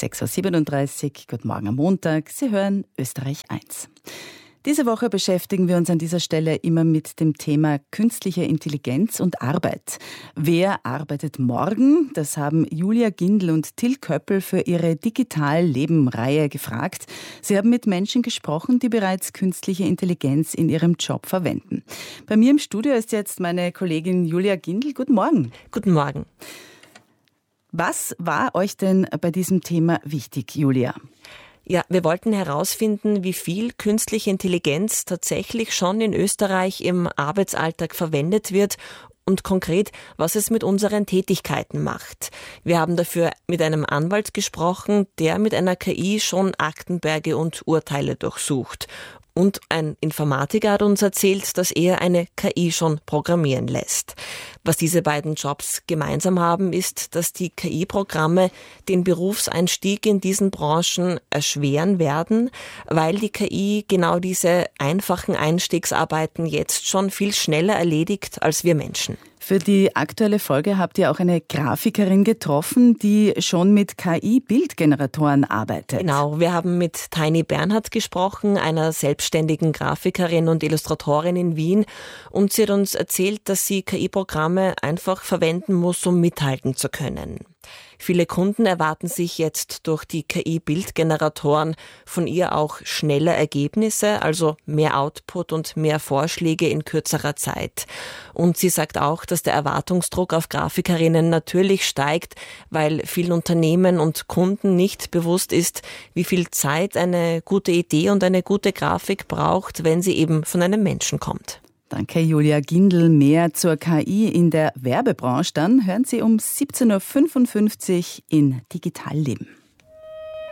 6.37 Uhr. Guten Morgen am Montag. Sie hören Österreich 1. Diese Woche beschäftigen wir uns an dieser Stelle immer mit dem Thema künstliche Intelligenz und Arbeit. Wer arbeitet morgen? Das haben Julia Gindl und Till Köppel für ihre Digital-Leben-Reihe gefragt. Sie haben mit Menschen gesprochen, die bereits künstliche Intelligenz in ihrem Job verwenden. Bei mir im Studio ist jetzt meine Kollegin Julia Gindl. Guten Morgen. Guten Morgen. Was war euch denn bei diesem Thema wichtig, Julia? Ja, wir wollten herausfinden, wie viel künstliche Intelligenz tatsächlich schon in Österreich im Arbeitsalltag verwendet wird und konkret, was es mit unseren Tätigkeiten macht. Wir haben dafür mit einem Anwalt gesprochen, der mit einer KI schon Aktenberge und Urteile durchsucht. Und ein Informatiker hat uns erzählt, dass er eine KI schon programmieren lässt. Was diese beiden Jobs gemeinsam haben, ist, dass die KI-Programme den Berufseinstieg in diesen Branchen erschweren werden, weil die KI genau diese einfachen Einstiegsarbeiten jetzt schon viel schneller erledigt als wir Menschen. Für die aktuelle Folge habt ihr auch eine Grafikerin getroffen, die schon mit KI-Bildgeneratoren arbeitet. Genau, wir haben mit Tiny Bernhardt gesprochen, einer selbstständigen Grafikerin und Illustratorin in Wien. Und sie hat uns erzählt, dass sie KI-Programme einfach verwenden muss, um mithalten zu können. Viele Kunden erwarten sich jetzt durch die KI-Bildgeneratoren von ihr auch schnelle Ergebnisse, also mehr Output und mehr Vorschläge in kürzerer Zeit. Und sie sagt auch, dass der Erwartungsdruck auf Grafikerinnen natürlich steigt, weil vielen Unternehmen und Kunden nicht bewusst ist, wie viel Zeit eine gute Idee und eine gute Grafik braucht, wenn sie eben von einem Menschen kommt. Danke, Julia Gindl. Mehr zur KI in der Werbebranche dann hören Sie um 17.55 Uhr in Digitalleben.